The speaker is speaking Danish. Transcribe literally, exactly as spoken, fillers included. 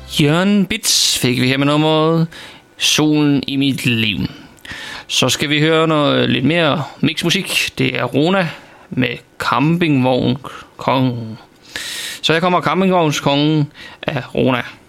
Jørgen Bits fik vi her med nummeret Solen i mit liv. Så skal vi høre noget lidt mere mixmusik. Det er Rona med Campingvogn Kongen. Så her kommer Campingvognskongen af Rona.